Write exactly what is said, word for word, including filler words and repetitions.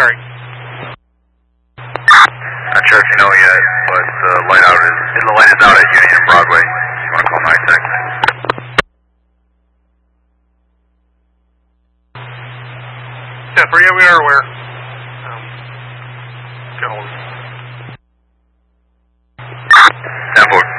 Sorry. Not sure if you know yet, but the light out is the light is out at Union and Broadway. If you want to call NYSEC. Yeah, but yeah, we are aware. Um, get hold of it. ten four.